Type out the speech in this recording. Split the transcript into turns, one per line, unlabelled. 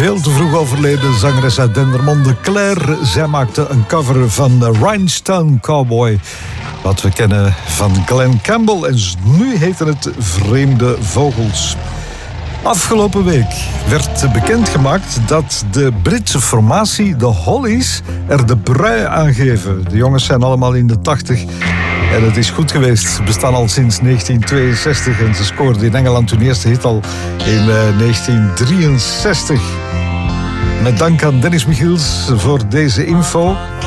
veel te vroeg overleden zangeres uit Dendermonde, Claire. Zij maakte een cover van Rhinestone Cowboy, wat we kennen van Glen Campbell. En nu heette het Vreemde Vogels. Afgelopen week werd bekendgemaakt dat de Britse formatie, de Hollies, er de brui aan geven. De jongens zijn allemaal in de 80 en het is goed geweest. Ze bestaan al sinds 1962 en ze scoorden in Engeland hun eerste hit al in 1963. Met dank aan Dennis Michiels voor deze info.